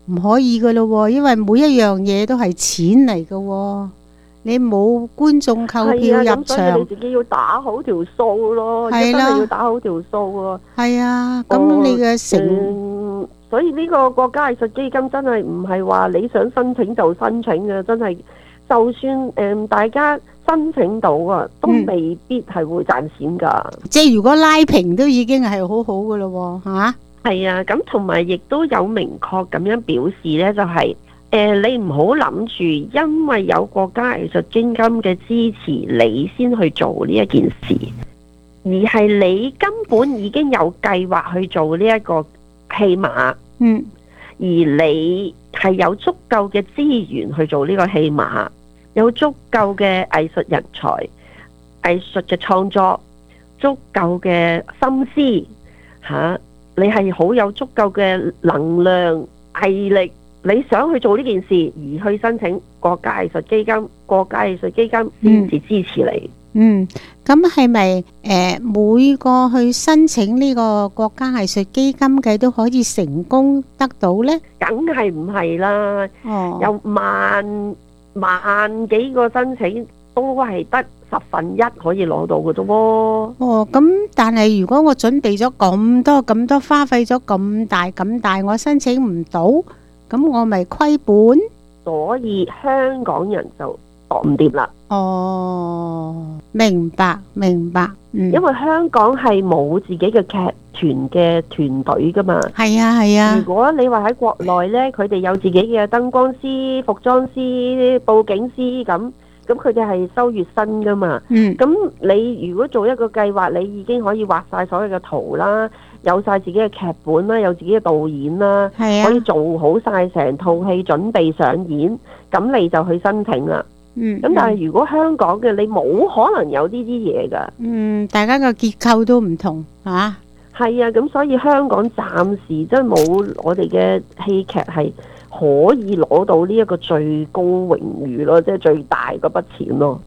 唔可以噶咯，因為每一樣嘢都係錢嚟噶，你冇觀眾購票入咁所以你場， 自己要打好條數咯， 係真係要咯， 打好條數喎。 係啊，咁你嘅所以呢個國家藝術基金真係唔係話你想申請就申請嘅，真係就算大家申請到啊，都未必係會賺錢㗎。 即係如果拉平都已經係好好噶咯，嚇。 係啊，咁同埋亦都有明確咁樣表示呢，就係你唔好諗住因為有國家藝術基金嘅支持，你先去做呢一件事，而係你根本已經有計劃去做呢一個戲碼，而你係有足夠嘅資源去做呢個戲碼，有足夠嘅藝術人才、藝術嘅創作、足夠嘅心思嚇。你係好有足夠嘅能量、毅力，你想去做呢件事而去申請國家藝術基金，國家藝術基金先至支持你。 咁係咪每個去申請呢個國家藝術基金嘅都可以成功得到呢？ 梗係唔係啦，有萬幾個申請都係得1/10可以攞到嘅啫喎。 咁但係如果我準備咗咁多，花費咗咁大，我申請唔到，咁我咪虧本。 所以香港人就度唔掂啦。 明白。 因為香港係冇自己嘅劇團嘅團隊噶嘛。 係啊。 如果你話喺國內呢，佢哋有自己嘅燈光師、服裝師、佈景師咁佢哋係收月薪噶嘛。咁你如果做一個計劃，你已經可以畫晒所有嘅圖啦，有晒自己嘅劇本啦，有自己嘅導演啦，可以做好晒成套戲，準備上演，咁你就去申請啦。咁但係如果香港嘅，你冇可能有呢啲嘢㗎。 大家個結構都唔同嚇。係啊，咁所以香港暫時真係冇我哋嘅戲劇係可以攞到呢一個最高榮譽咯，即係最大嗰筆錢咯。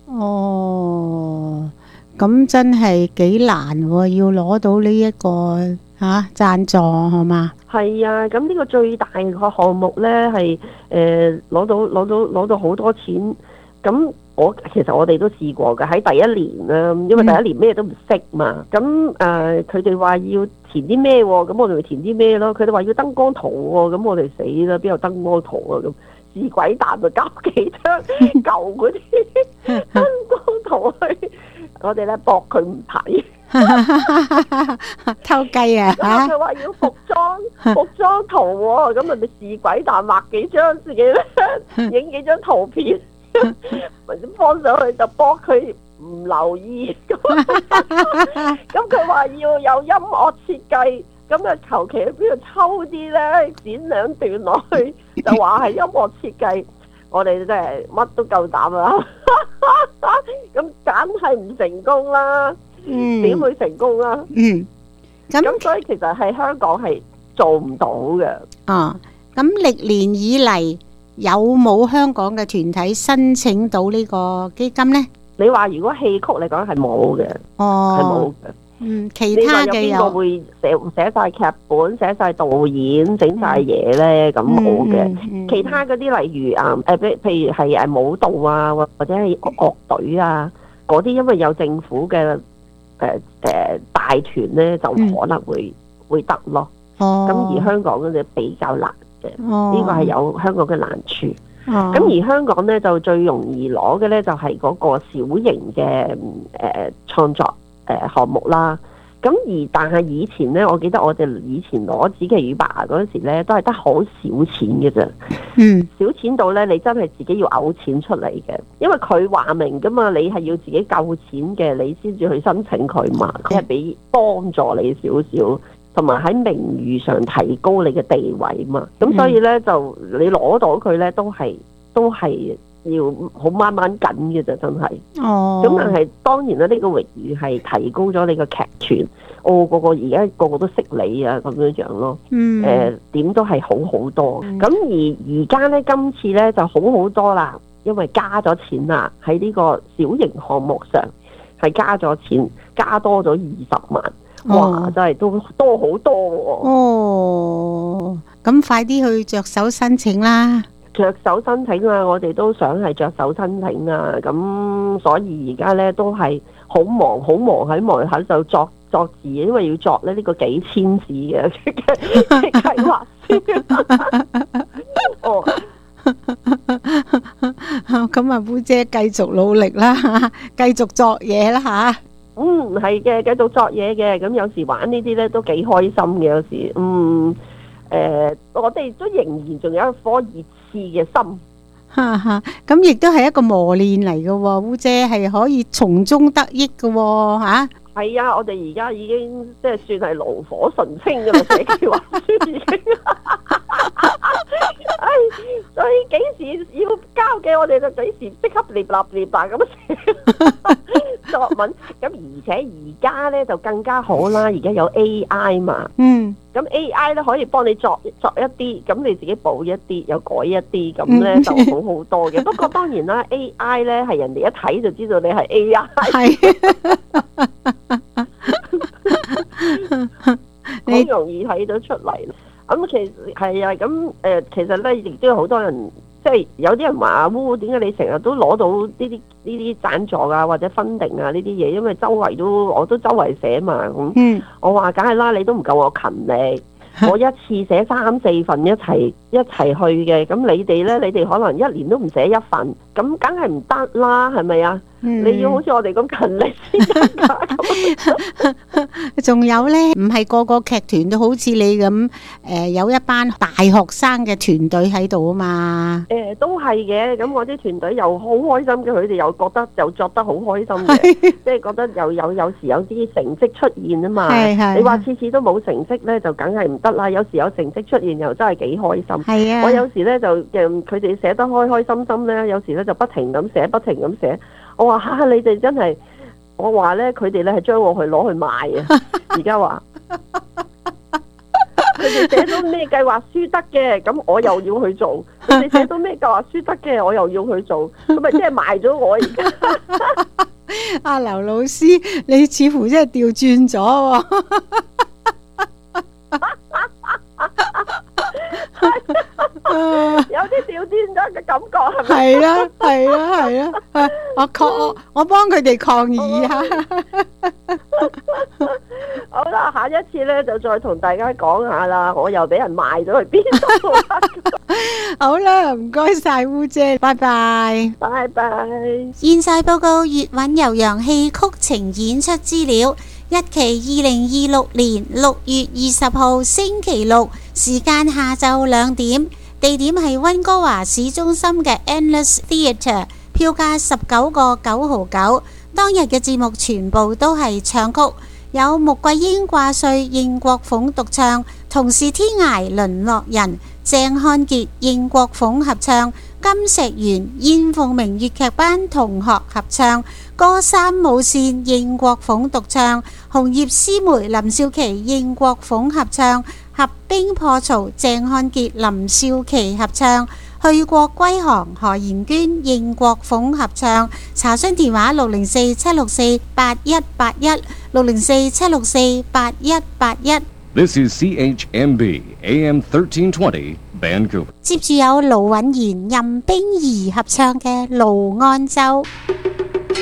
咁真係幾難喎，要攞到呢一個贊助係嘛？係啊，咁呢個最大個項目呢係攞到好多錢。咁其實我哋都試過嘅，喺第一年啦，因為第一年咩都唔識嘛。咁佢哋話要填啲咩喎？咁我哋咪填啲咩咯？佢哋話要燈光圖喎，咁我哋死啦，邊有燈光圖啊？咁試鬼蛋就交幾張舊嗰啲燈光圖去，我哋咧駁佢唔睇，偷雞啊！佢話要服裝圖喎，咁人哋試鬼蛋畫幾張自己咧，影幾張圖片。放上去就幫佢唔留意，咁佢話要有音樂設計，咁啊求其喺邊度抽啲咧，剪兩段落去，就話係音樂設計。我哋真係乜都夠膽啦，咁梗係唔成功啦，點會成功啦？咁所以其實喺香港係做唔到嘅。咁歷年以嚟，有冇香港嘅團體申請到呢個基金呢？你話如果戲曲嚟講係冇嘅，係冇嘅。其他嘅有邊個會寫晒劇本、寫晒導演、整晒嘢呢？咁冇嘅。其他嗰啲例如譬如係舞蹈啊，或者係樂隊啊，嗰啲因為有政府嘅大團呢，就可能會得咯。咁而香港嗰啲比較難。呢個係有香港嘅難處。咁而香港呢，就最容易攞嘅呢，就係嗰個小型嘅創作項目啦。但係以前呢，我記得我哋以前攞紫棋與白牙嗰陣時呢，都係得好少錢嘅啫。少錢到呢，你真係自己要嘔錢出嚟嘅，因為佢話明噶嘛，你係要自己夠錢嘅，你先至去申請佢嘛，佢係俾幫助你少少。同埋喺名譽上提高你嘅地位嘛，咁所以呢，就你攞到佢呢，都係要好掹掹緊嘅啫，真係。咁但係當然啦，呢個榮譽係提高咗你個劇團，個個而家個個都識你啊，咁樣樣咯。點都係好好多。咁而家呢，今次呢就好好多啦，因為加咗錢啦，喺呢個小型項目上係加咗錢，加多咗20萬。哇！真係都多好多喎。 咁快啲去着手申請啦。 着手申請啊！我哋都想係着手申請啊！咁所以而家咧都係好忙喺忙喺度作字，因為要作咧呢個幾千字嘅計劃書。哦， 咁啊，姑姐繼續努力啦，繼續作嘢啦吓。 係嘅，繼續作嘢嘅。咁有時玩呢啲咧都幾開心嘅，有時我哋都仍然仲有一顆熱刺嘅心。 咁亦都係一個磨練嚟嘅喎，姑姐係可以從中得益嘅喎嚇。 係啊，我哋而家已經即係算係爐火純青㗎啦，寫計劃書已經。所以幾時要交嘅，我哋就幾時即刻列咁寫作文。咁而且而家咧就更加好啦，而家有 AI 嘛。咁 AI 咧可以幫你作一啲，咁你自己補一啲，又改一啲，咁咧就好好多嘅。不過當然啦，AI 咧係人哋一睇就知道你係 AI，好容易睇到出嚟。咁其實係啊，咁其實咧亦都有好多人，即係有啲人話阿烏點解你成日都攞到呢啲贊助啊或者funding啊呢啲嘢？因為我都周圍寫嘛。咁我話梗係啦，你都唔夠我勤力。我一次寫3-4份一齊去嘅，咁你哋呢？你哋可能1年都唔寫一份，咁梗係唔得啦，係咪啊？你要好似我哋咁勤力先得㗎。 仲有呢，唔係個個劇團都好似你咁，有一班大學生嘅團隊喺度啊嘛。 都係嘅，咁我啲團隊又好開心嘅，佢哋又覺得又作得好開心嘅，即係覺得有時有啲成績出現啊嘛。你話次次都冇成績呢，就梗係唔得啦。有時有成績出現又真係幾開心。我有時呢，就佢哋寫得開心心呢，有時呢就不停咁寫。我話你哋真係，我話呢，佢哋呢係將我攞去賣啊！而家話佢哋寫到咩計劃書得嘅，咁我又要去做；佢哋寫到咩計劃書得嘅，我又要去做，咁咪即係賣咗我而家。 阿劉老師，你似乎真係調轉咗喎。 有啲調轉咗嘅感覺係咪？ 係啦，我幫佢哋抗議下。 好啦，下一次咧就再同大家講下啦，我又俾人賣咗去邊度啦。 好啦，唔該晒烏姐，拜拜。 拜拜。 現世報告粵韻悠揚戲曲情演出資料，日期2026年6月20號星期六，時間下晝2點，地點係溫哥華市中心嘅 Endless Theatre， 票價19個9毫9。當日嘅節目全部都係唱曲，有穆桂英掛帥應國鳳獨唱，同是天涯淪落人鄭漢傑應國鳳合唱，金石元燕鳳鳴粵劇班同學合唱，歌三舞線應國鳳獨唱，紅葉詩梅林少琪應國鳳合唱，合兵破曹鄭漢傑林少琪合唱，去國歸航何妍娟應國鳳合唱。查詢電話604-764-8181 604-764-8181。 This is CHMB AM 1320 Vancouver。 接住有盧允賢任冰兒合唱嘅《盧安州》。